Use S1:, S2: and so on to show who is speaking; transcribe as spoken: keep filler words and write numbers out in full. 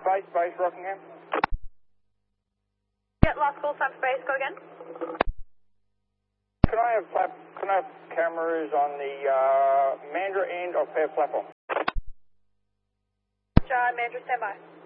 S1: Space, base Rockingham.
S2: Yeah, last call, time space, go again.
S1: Can I have flap, can I have cameras on the uh, Mandra end of fair flap off?
S2: John, Mandra, stand by.